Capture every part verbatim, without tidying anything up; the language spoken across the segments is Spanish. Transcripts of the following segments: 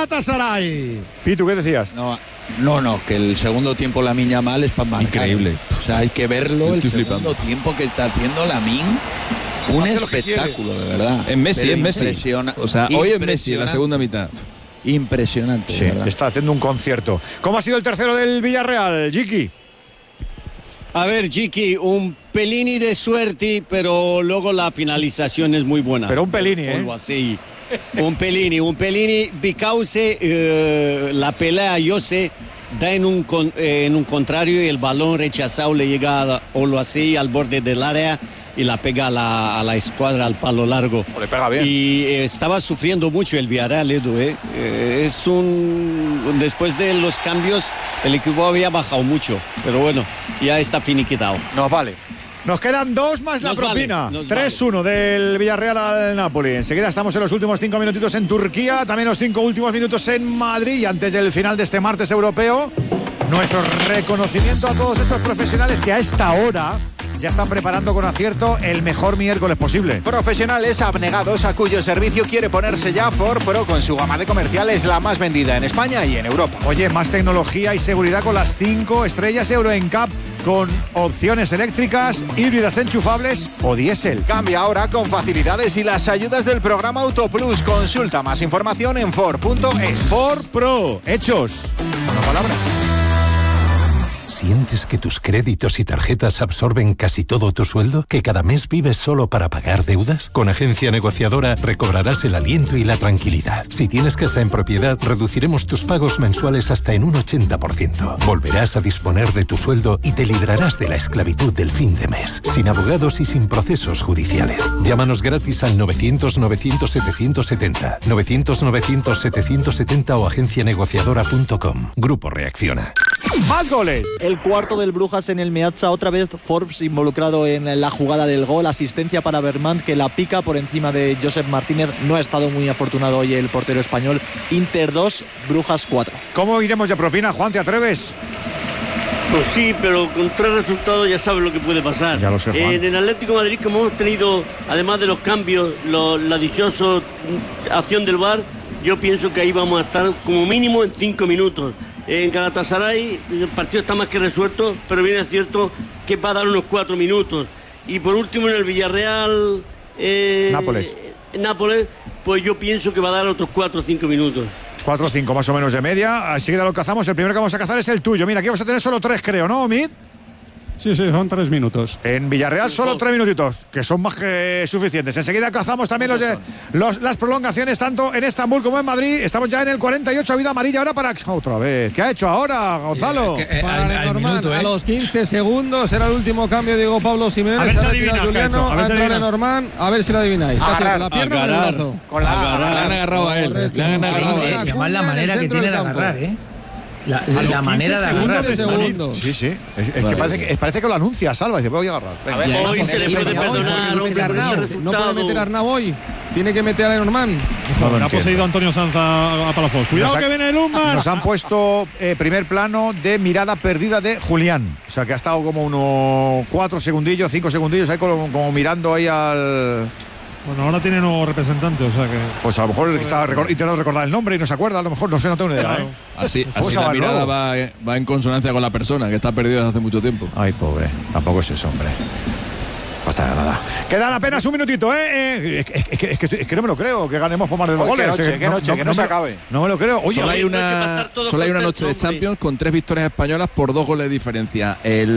Galatasaray. Pitu, ¿qué decías? No, no, no, que el segundo tiempo Lamine Yamal es para marcar. Increíble. O sea, hay que verlo, el segundo flipando. tiempo que está haciendo Lamine. Un espectáculo, de verdad. En Messi, Pero en Messi. impresiona- O sea, hoy es Messi en la segunda mitad. Impresionante. Sí, de verdad. está haciendo un concierto. ¿Cómo ha sido el tercero del Villarreal, Jiki? A ver, Chiqui, un pelini de suerte, pero luego la finalización es muy buena. Pero un pelini, ¿eh? Ponlo así. Un pelini, un pelini, because eh, la pelea, yo sé, da en un, con, eh, en un contrario y el balón rechazado le llega a, o lo así al borde del área y la pega a la, a la escuadra al palo largo. O le pega bien. Y eh, estaba sufriendo mucho el Villarreal, Edu, ¿eh? Eh, es un... Después de los cambios, el equipo había bajado mucho, pero bueno, ya está finiquitado. Nos vale. Nos quedan dos más la Nos propina. vale, nos tres uno del Villarreal al Napoli. Enseguida estamos en los últimos cinco minutitos en Turquía, también los cinco últimos minutos en Madrid. Y antes del final de este martes europeo, nuestro reconocimiento a todos esos profesionales que a esta hora ya están preparando con acierto el mejor miércoles posible. Profesionales abnegados a cuyo servicio quiere ponerse ya Ford Pro con su gama de comerciales, la más vendida en España y en Europa. Oye, más tecnología y seguridad con las cinco estrellas Euro N C A P, con opciones eléctricas, híbridas enchufables o diésel. Cambia ahora con facilidades y las ayudas del programa Autoplus. Consulta más información en Ford punto es. Ford Pro, hechos, no palabras. ¿Sientes que tus créditos y tarjetas absorben casi todo tu sueldo? ¿Que cada mes vives solo para pagar deudas? Con Agencia Negociadora recobrarás el aliento y la tranquilidad. Si tienes casa en propiedad, reduciremos tus pagos mensuales hasta en un ochenta por ciento. Volverás a disponer de tu sueldo y te librarás de la esclavitud del fin de mes, sin abogados y sin procesos judiciales. Llámanos gratis al novecientos novecientos setecientos setenta, novecientos novecientos setecientos setenta o agencia negociadora punto com. Grupo Reacciona. ¡Más goles! El cuarto del Brujas en el Meazza, otra vez Forbes involucrado en la jugada del gol, asistencia para Vermont que la pica por encima de Josep Martínez. No ha estado muy afortunado hoy el portero español. Inter dos, Brujas cuatro. ¿Cómo iremos de propina, Juan? ¿Te atreves? Pues sí, pero con tres resultados ya sabes lo que puede pasar. Ya lo sé, Juan. En el Atlético de Madrid, como hemos tenido, además de los cambios, lo, la dichosa acción del V A R, yo pienso que ahí vamos a estar como mínimo en cinco minutos. En Galatasaray el partido está más que resuelto, pero bien es cierto que va a dar unos cuatro minutos. Y por último en el Villarreal eh, Nápoles. Nápoles, pues yo pienso que va a dar otros cuatro o cinco minutos. cuatro o cinco más o menos de media. Enseguida lo cazamos. El primero que vamos a cazar es el tuyo. Mira, aquí vamos a tener solo tres, creo, ¿no, Omid? Sí, sí, son tres minutos. En Villarreal solo tres minutitos, que son más que suficientes. Enseguida cazamos también los de, los, las prolongaciones, tanto en Estambul como en Madrid. Estamos ya en el cuarenta y ocho, ha habido amarilla ahora para... Otra vez, ¿qué ha hecho ahora, Gonzalo? Eh, eh, para Lenormand, minuto, ¿eh? A los quince segundos era el último cambio de Diego Pablo Simeone. A ver se si ha adivinas, retirado Juliano, a ver ha si entrado adivinas. Lenormand, a ver si lo adivináis. Casi, Agarrar, con la pierna o con el agarrar. brazo. Con la Le han agarrado a él. Le han agarrado a él. Además la manera que tiene de agarrar, ¿eh? La, la, la manera de agarrar. De segundos. Sí, sí. Es, es que parece que, parece que lo anuncia, Salva. Dice, voy a agarrar. Venga. A ver, Hoy se le puede perdonar, No hombre, puede con este Arnau, no resultado. puede meter a Arnau hoy. Tiene que meter a Lenormand. No lo ha entiendo. poseído Antonio Sanz a, a Palafox. Cuidado Nos ha- que viene el Umar. Nos han puesto eh, primer plano de mirada perdida de Julián. O sea, que ha estado como unos cuatro segundillos, cinco segundillos ahí como, como mirando ahí al... Bueno, ahora tiene nuevo representante, o sea que... Pues a lo mejor está recor- intentando recordar el nombre y no se acuerda. A lo mejor, no sé, no tengo ni idea. Claro. ¿eh? Así, ¿Cómo así se la llama mirada luego? va, va en consonancia con la persona, que está perdida desde hace mucho tiempo. Ay, pobre. Tampoco es eso, hombre. Pasa nada. Quedan apenas un minutito, ¿eh? eh es, que- es que, es, que, estoy- es que no me lo creo, que ganemos por más de dos Joder, goles. qué noche, eh, qué noche, que no me se lo- acabe. No me lo creo. Oye, Solo hay no es que va a una, estar todo solo hay una noche contento, de hombre. Champions con tres victorias españolas por dos goles de diferencia.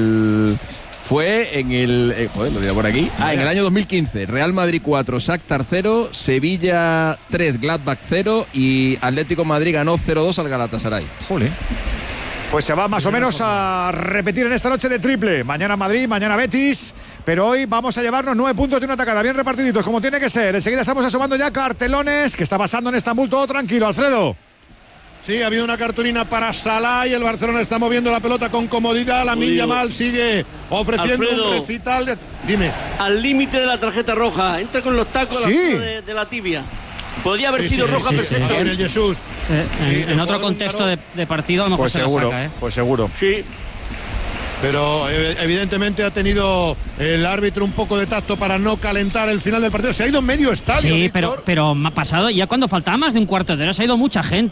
El fue en el eh, joder, lo diré por aquí. Ah, en el año dos mil quince, Real Madrid cuatro, Shakhtar cero, Sevilla tres, Gladbach cero y Atlético Madrid ganó cero dos al Galatasaray. Jole. Pues se va más o menos a repetir en esta noche de triple. Mañana Madrid, mañana Betis. Pero hoy vamos a llevarnos nueve puntos de una atacada, bien repartiditos, como tiene que ser. Enseguida estamos asomando ya cartelones. Que está pasando en Estambul? Todo tranquilo, Alfredo. Sí, ha habido una cartulina para Salah y el Barcelona está moviendo la pelota con comodidad. Lamine Yamal sigue ofreciendo Alfredo. un recital. De... Dime. Al límite de la tarjeta roja, entra con los tacos a la Sí. altura de, de la tibia. Podría haber Sí, sido sí, roja sí, sí. perfecta. Gabriel Jesús. Eh, en, Sí, en el otro jugador contexto de, húngaro. de partido a lo mejor Pues se la seguro, saca, ¿eh? pues seguro. Sí. Pero eh, evidentemente ha tenido el árbitro un poco de tacto para no calentar el final del partido. Se ha ido medio estadio. Sí, Víctor. pero, pero me ha pasado ya cuando faltaba más de un cuarto de hora, se ha ido mucha gente.